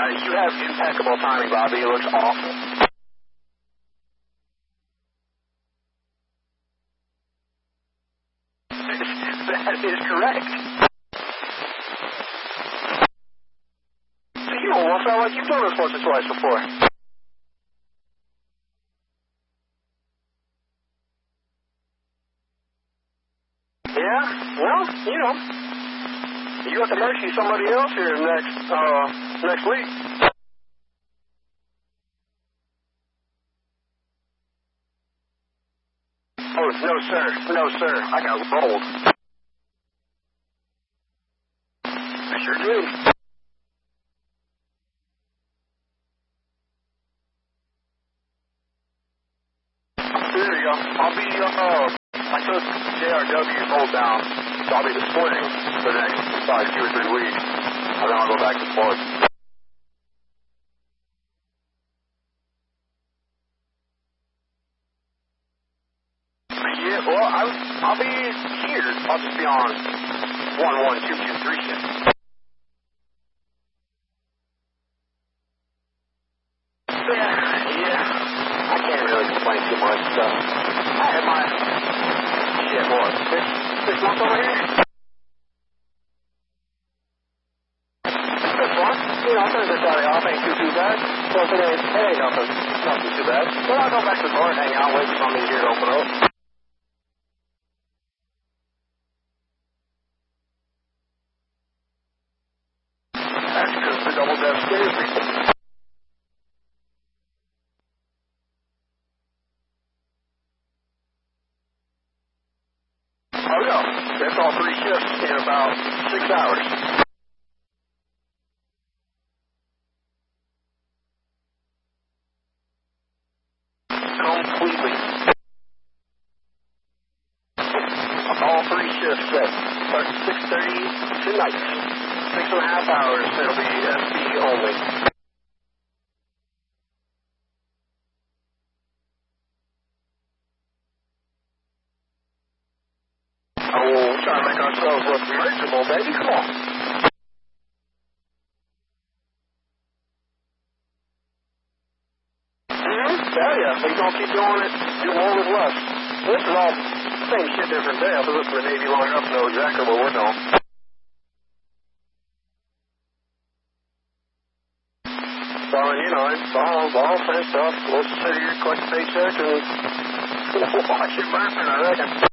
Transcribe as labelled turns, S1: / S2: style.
S1: You have impeccable timing, Bobby. It looks awful. That is correct. You almost sound like you've done this once or twice before. Yeah? Well, you know. You at the mercy of somebody else here next week. Oh, no, sir. No, sir. I got rolled. I sure did. There you go. I'll be, I took JRW's hold down, so I'll be displaying for the next 2 or 3 weeks, and then I'll go back to sports. Yeah, well, I'll be here. I'll just be on 11223 shift. Yeah. I can't really complain too much, so I had my, what, 6 months over here? That's fun. You know, Thursday, Friday off ain't too bad. So today, it ain't nothing too bad. Well, I'll go back to the bar and hang out, wait for something here to open up. That's because the double death scares people. Oh, no. That's all 3 shifts in about 6 hours. Completely. All 3 shifts that start at 6:30 tonight. 6.5 hours. It'll be SB only. Oh, we're trying to make ourselves look merchable, baby. Come on. Hell yeah. So you're going to keep doing it. Do more with less. This is all same shit, different day. I've been listening to the Navy long enough to know exactly what we're doing. So, you know, it's all same stuff. We'll sit here, collect a paycheck, and watch it burn, I reckon.